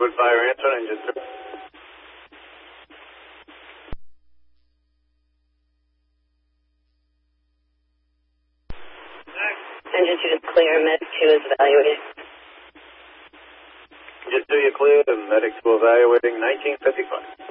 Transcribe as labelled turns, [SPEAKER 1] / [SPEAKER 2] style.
[SPEAKER 1] Wood fire answer, engine 2.
[SPEAKER 2] Engine 2 is clear, Med 2 is evaluating.
[SPEAKER 1] Engine 2, you're clear, and medic 2 evaluating 1955.